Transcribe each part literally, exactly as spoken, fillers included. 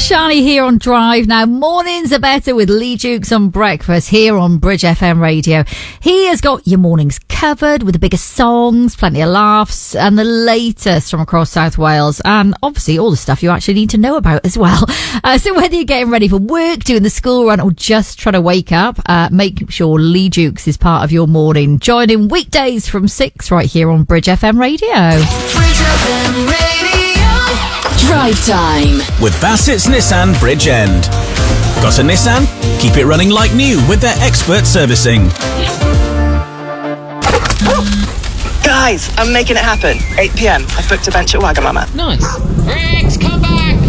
Shani here on Drive. Now, mornings are better with Lee Dukes on breakfast here on Bridge F M Radio. He has got your mornings covered with the biggest songs, plenty of laughs, and the latest from across South Wales, and obviously all the stuff you actually need to know about as well. Uh, so whether you're getting ready for work, doing the school run, or just trying to wake up, uh, make sure Lee Dukes is part of your morning. Join in weekdays from six right here on Bridge F M Radio. Bridge F M Radio. Drive time with Bassett's Nissan Bridge End. Got a Nissan? Keep it running like new with their expert servicing. Guys, I'm making it happen. eight p.m. I've booked a bench at Wagamama. Nice. Rex, come back!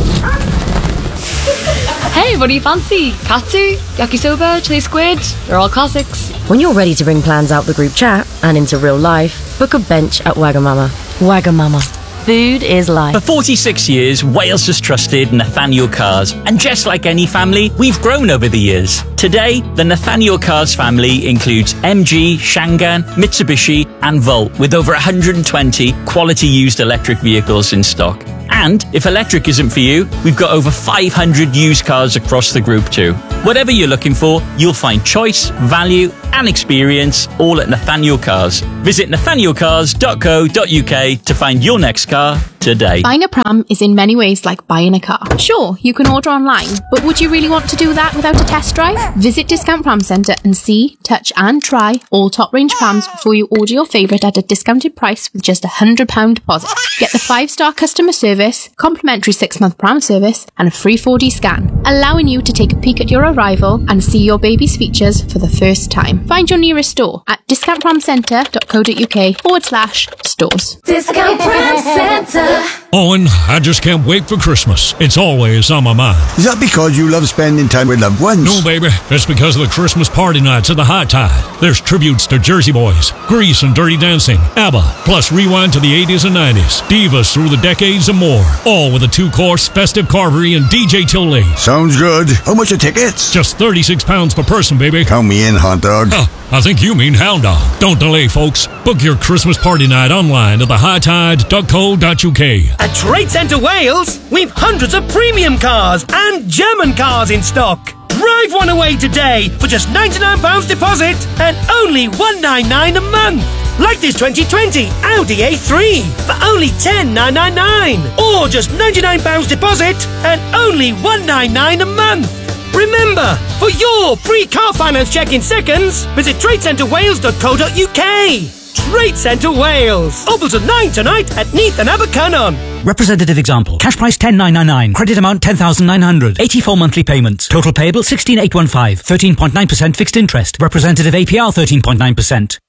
Hey, what do you fancy? Katsu, yakisoba, chili squid? They're all classics. When you're ready to bring plans out the group chat and into real life, book a bench at Wagamama. Wagamama. Food is life. For forty-six years, Wales has trusted Nathaniel Cars. And just like any family, we've grown over the years. Today, the Nathaniel Cars family includes M G, Shangan, Mitsubishi and Volt, with over one hundred twenty quality used electric vehicles in stock. And if electric isn't for you, we've got over five hundred used cars across the group too. Whatever you're looking for, you'll find choice, value and experience all at Nathaniel Cars. Visit nathaniel cars dot co dot uk to find your next car today. Buying a pram is in many ways like buying a car. Sure, you can order online, but would you really want to do that without a test drive? Visit Discount Pram Centre and see, touch and try all top range prams before you order your favourite at a discounted price with just a one hundred pounds deposit. Get the five star customer service, complimentary six month pram service and a free four D scan, allowing you to take a peek at your arrival and see your baby's features for the first time. Find your nearest store at discount pram centre dot co dot uk forward slash stores. Discount Pram Centre. Owen, I just can't wait for Christmas. It's always on my mind. Is that because you love spending time with loved ones? No, baby. It's because of the Christmas party nights at the High Tide. There's tributes to Jersey Boys, Grease and Dirty Dancing, ABBA, plus rewind to the eighties and nineties, divas through the decades and more. All with a two-course festive carvery and D J till late. Sounds good. How much are tickets? Just thirty-six pounds per person, baby. Count me in, hot dog. Oh, I think you mean hound dog. Don't delay, folks. Book your Christmas party night online at the high tide dot co dot uk. At Trade Centre Wales, we've hundreds of premium cars and German cars in stock. Drive one away today for just ninety-nine pounds deposit and only one hundred ninety-nine pounds a month. Like this twenty twenty Audi A three for only ten thousand nine hundred ninety-nine pounds. Or just ninety-nine pounds deposit and only one hundred ninety-nine pounds a month. Remember, for your free car finance check in seconds, visit trade centre wales dot co dot uk. Trade Centre Wales. Opels at nine tonight at Neath and Abercynon. Representative example. Cash price ten thousand nine hundred ninety-nine. Credit amount ten thousand nine hundred. eighty-four monthly payments. Total payable sixteen thousand eight hundred fifteen. thirteen point nine percent fixed interest. Representative A P R thirteen point nine percent.